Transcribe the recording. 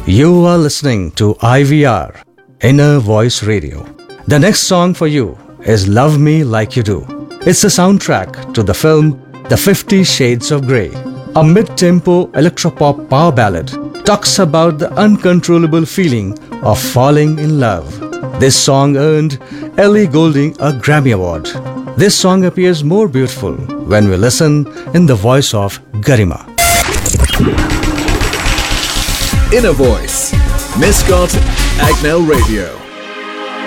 You are listening to IVR, Inner Voice Radio. The next song for you is Love Me Like You Do. It's the soundtrack to the film The 50 Shades of Grey. A mid-tempo electropop power ballad talks about the uncontrollable feeling of falling in love. This song earned Ellie Goulding a Grammy Award. This song appears more beautiful when we listen in the voice of Garima. Inner Voice, Miscot Agnel Radio.